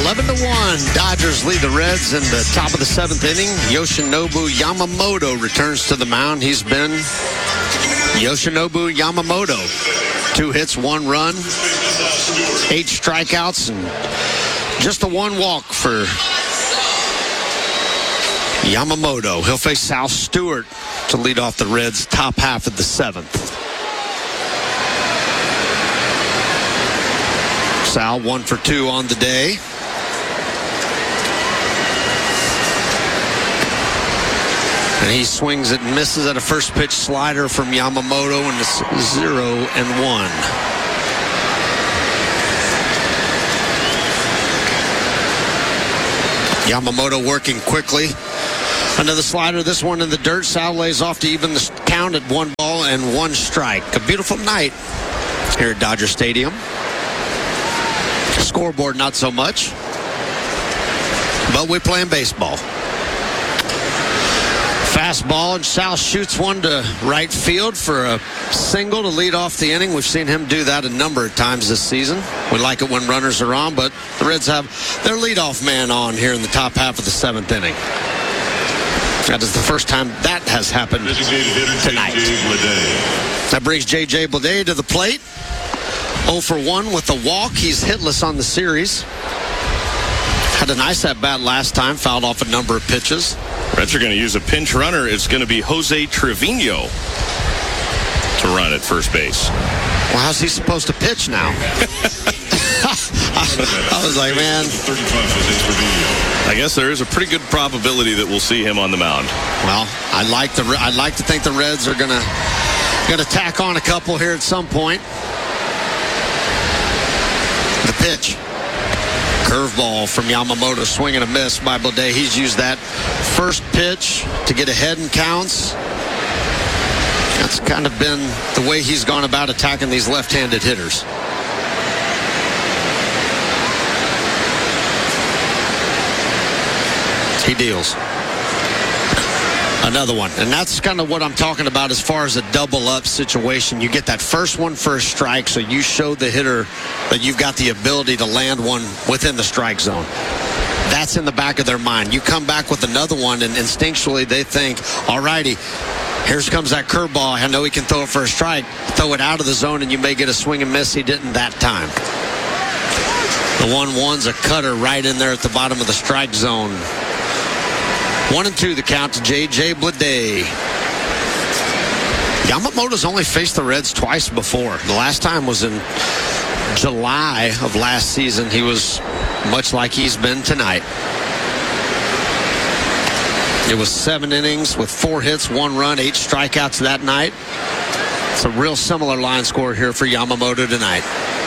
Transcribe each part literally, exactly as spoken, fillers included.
eleven to one. Dodgers lead the Reds in the top of the seventh inning. Yoshinobu Yamamoto returns to the mound. He's been Yoshinobu Yamamoto. Two hits, one run, eight strikeouts, and just a one walk for Yamamoto. He'll face Sal Stewart to lead off the Reds' top half of the seventh. Sal one for two on the day. And he swings it and misses at a first pitch slider from Yamamoto, and it's zero and one. Yamamoto working quickly. Another slider, this one in the dirt. Sal lays off to even the count at one ball and one strike. A beautiful night here at Dodger Stadium. Scoreboard, not so much. But we're playing baseball. Fastball, and Sal shoots one to right field for a single to lead off the inning. We've seen him do that a number of times this season. We like it when runners are on, but the Reds have their leadoff man on here in the top half of the seventh inning. That is the first time that has happened tonight. That brings J J Bleday to the plate. oh for one with a walk. He's hitless on the series. Had a nice at-bat last time. Fouled off a number of pitches. Reds are going to use a pinch runner. It's going to be Jose Trevino to run at first base. Well, how's he supposed to pitch now? I was like, man. I guess there is a pretty good probability that we'll see him on the mound. Well, I'd like to. I'd like to think the Reds are gonna gonna tack on a couple here at some point. The pitch. Curveball from Yamamoto, swing and a miss by Bleday. He's used that first pitch to get ahead in counts. That's kind of been the way he's gone about attacking these left-handed hitters. He deals. Another one. And that's kind of what I'm talking about as far as a double-up situation. You get that first one for a strike, so you show the hitter that you've got the ability to land one within the strike zone. That's in the back of their mind. You come back with another one, and instinctually they think, all righty, here comes that curveball. I know he can throw it for a strike. Throw it out of the zone, and you may get a swing and miss. He didn't that time. The one one's a cutter right in there at the bottom of the strike zone. One and two the count to J J Bleday. Yamamoto's only faced the Reds twice before. The last time was in July of last season. He was much like he's been tonight. It was seven innings with four hits, one run, eight strikeouts that night. It's a real similar line score here for Yamamoto tonight.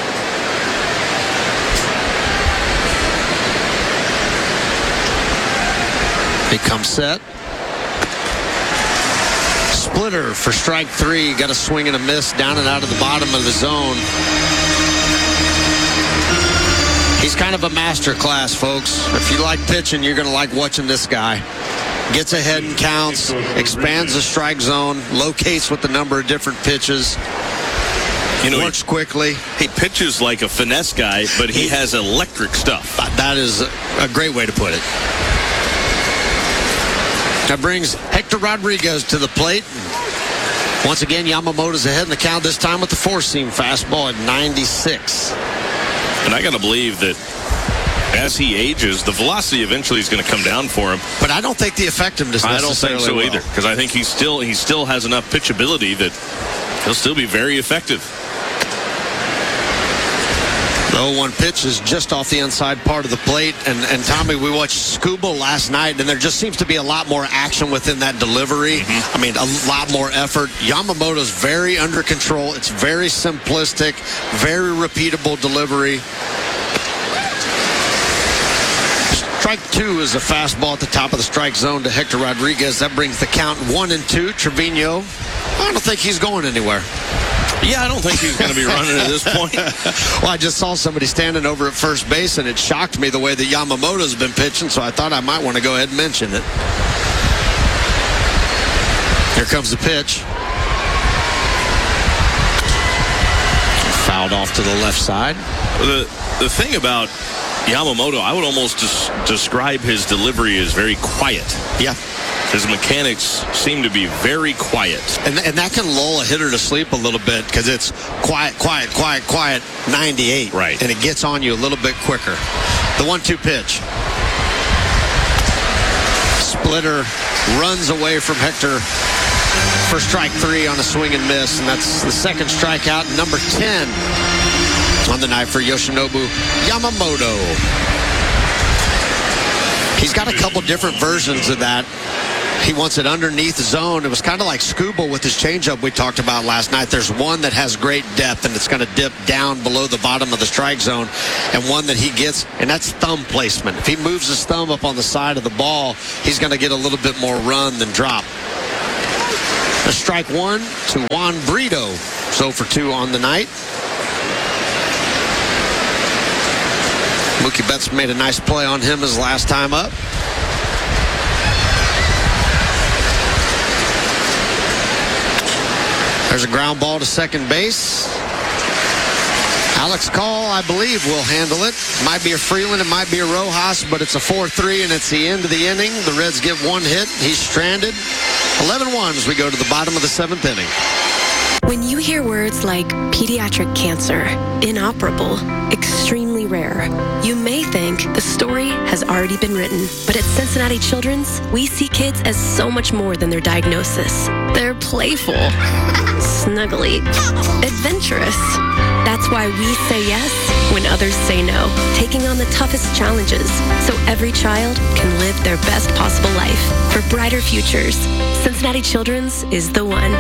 He comes set. Splitter for strike three. Got a swing and a miss down and out of the bottom of the zone. He's kind of a master class, folks. If you like pitching, you're going to like watching this guy. Gets ahead and counts, expands the strike zone, locates with a number of different pitches. You know, works he, quickly. He pitches like a finesse guy, but he, he has electric stuff. That is a great way to put it. That brings Hector Rodriguez to the plate. Once again, Yamamoto's ahead in the count, this time with the four-seam fastball at ninety-six. And I got to believe that as he ages, the velocity eventually is going to come down for him. But I don't think the effectiveness I don't think so well. either, because I think he still he still has enough pitchability that he'll still be very effective. The oh one pitch is just off the inside part of the plate. And, and Tommy, we watched Skubal last night, and there just seems to be a lot more action within that delivery. Mm-hmm. I mean, a lot more effort. Yamamoto's very under control. It's very simplistic, very repeatable delivery. Strike two is a fastball at the top of the strike zone to Hector Rodriguez. That brings the count one and two. Trevino, I don't think he's going anywhere. Yeah, I don't think he's going to be running at this point. Well, I just saw somebody standing over at first base, and it shocked me the way that Yamamoto's been pitching, so I thought I might want to go ahead and mention it. Here comes the pitch. Fouled off to the left side. The, the thing about Yamamoto, I would almost des- describe his delivery as very quiet. Yeah. His mechanics seem to be very quiet. And, and that can lull a hitter to sleep a little bit because it's quiet, quiet, quiet, quiet, ninety-eight. Right. And it gets on you a little bit quicker. The one two pitch. Splitter runs away from Hector for strike three on a swing and miss. And that's the second strikeout, number ten on the night for Yoshinobu Yamamoto. He's got a couple different versions of that. He wants it underneath the zone. It was kind of like Skubal with his changeup we talked about last night. There's one that has great depth, and it's going to dip down below the bottom of the strike zone, and one that he gets, and that's thumb placement. If he moves his thumb up on the side of the ball, he's going to get a little bit more run than drop. A strike one to Juan Brito. So for two on the night. Mookie Betts made a nice play on him his last time up. There's a ground ball to second base. Alex Call, I believe, will handle it. Might be a Freeland, it might be a Rojas, but it's a four three, and it's the end of the inning. The Reds get one hit. He's stranded. eleven one as we go to the bottom of the seventh inning. When you hear words like pediatric cancer, inoperable, extremely rare, you may think the story has already been written. But at Cincinnati Children's, we see kids as so much more than their diagnosis. They're playful, snuggly, adventurous. That's why we say yes when others say no, taking on the toughest challenges so every child can live their best possible life. For brighter futures, Cincinnati Children's is the one.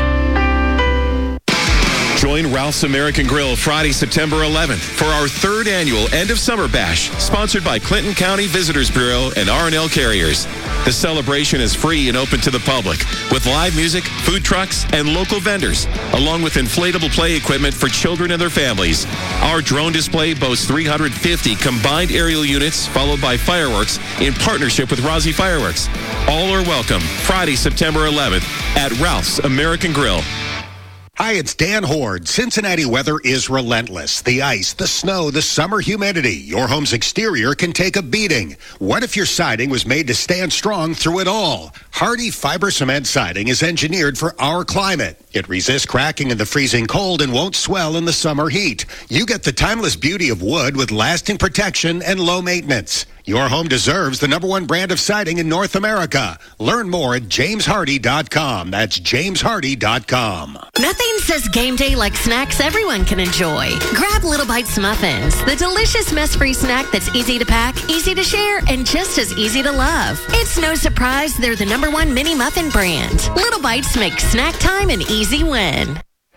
Join Ralph's American Grill Friday, September eleventh for our third annual End of Summer Bash, sponsored by Clinton County Visitors Bureau and R and L Carriers. The celebration is free and open to the public, with live music, food trucks, and local vendors, along with inflatable play equipment for children and their families. Our drone display boasts three hundred fifty combined aerial units, followed by fireworks in partnership with Rossi Fireworks. All are welcome Friday, September eleventh at Ralph's American Grill. Hi, it's Dan Horde. Cincinnati weather is relentless. The ice, the snow, the summer humidity. Your home's exterior can take a beating. What if your siding was made to stand strong through it all? Hardy Fiber Cement Siding is engineered for our climate. It resists cracking in the freezing cold and won't swell in the summer heat. You get the timeless beauty of wood with lasting protection and low maintenance. Your home deserves the number one brand of siding in North America. Learn more at james hardy dot com. That's james hardy dot com. Nothing says game day like snacks everyone can enjoy. Grab Little Bites Muffins, the delicious mess-free snack that's easy to pack, easy to share, and just as easy to love. It's no surprise they're the number one mini muffin brand. Little Bites make snack time an easy win.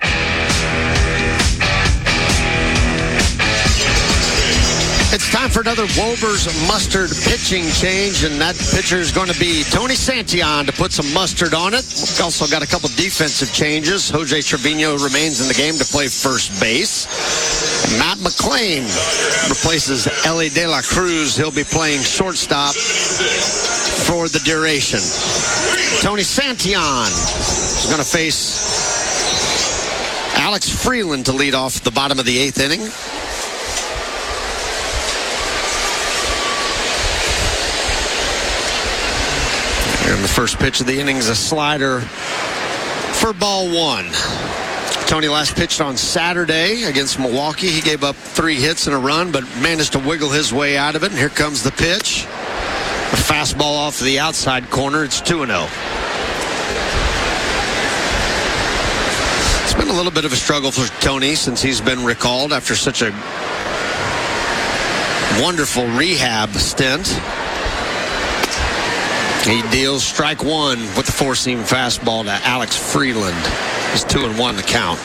It's time for another Wober's mustard pitching change, and that pitcher is going to be Tony Santillan to put some mustard on it. We've also got a couple defensive changes. Jose Trevino remains in the game to play first base. Matt McClain replaces Ellie De La Cruz. He'll be playing shortstop for the duration. Tony Santillan is going to face Alex Freeland to lead off the bottom of the eighth inning. And the first pitch of the inning is a slider for ball one. Tony last pitched on Saturday against Milwaukee. He gave up three hits and a run, but managed to wiggle his way out of it. And here comes the pitch. A fastball off the outside corner. It's two and oh. It's been a little bit of a struggle for Tony since he's been recalled after such a wonderful rehab stint. He deals strike one with the four-seam fastball to Alex Freeland. He's two and one to count.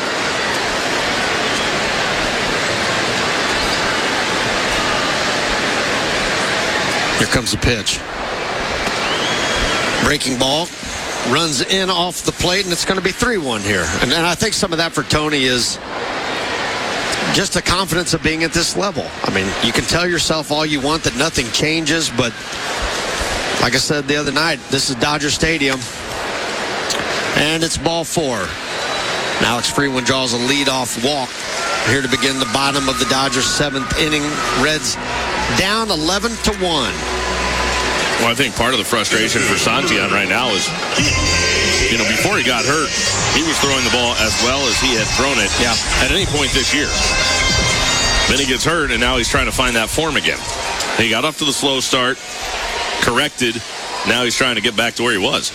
Here comes the pitch. Breaking ball. Runs in off the plate, and it's going to be three one here. And, and I think some of that for Tony is just the confidence of being at this level. I mean, you can tell yourself all you want that nothing changes, but like I said the other night, this is Dodger Stadium, and it's ball four. And Alex Freeland draws a leadoff walk here to begin the bottom of the Dodgers' seventh inning. Reds down eleven to one. Well, I think part of the frustration for Santillan right now is, you know, before he got hurt, he was throwing the ball as well as he had thrown it yeah. at any point this year. Then he gets hurt, and now he's trying to find that form again. He got off to the slow start, corrected. Now he's trying to get back to where he was.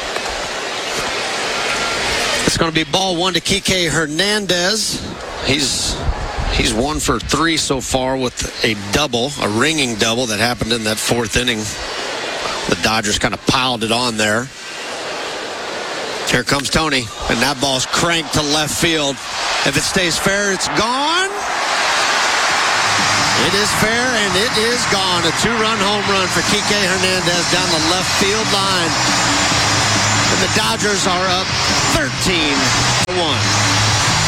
It's going to be ball one to Kike Hernandez. He's he's one for three so far with a double, a ringing double that happened in that fourth inning. The Dodgers kind of piled it on there. Here comes Tony, and that ball's cranked to left field. If it stays fair, it's gone. It is fair, and it is gone. A two-run home run for Kike Hernandez down the left field line. And the Dodgers are up thirteen to one.